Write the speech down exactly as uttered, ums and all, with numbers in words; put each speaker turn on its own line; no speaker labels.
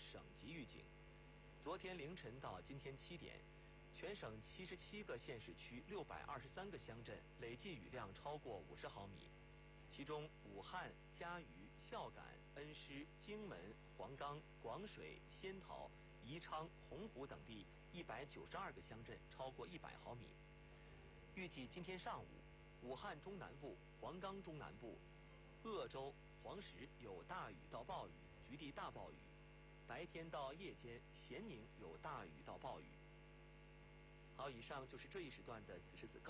省级预警。昨天凌晨到今天七点，全省七十七个县市区六百二十三个乡镇累计雨量超过五十毫米，其中武汉、嘉鱼、孝感、恩施、荆门、黄冈、广水、仙桃、宜昌、洪湖等地一百九十二个乡镇超过一百毫米。预计今天上午，武汉中南部、黄冈中南部、鄂州、黄石有大雨到暴雨，局地大暴雨；白天到夜间，咸宁有大雨到暴雨。好，以上就是这一时段的此时此刻。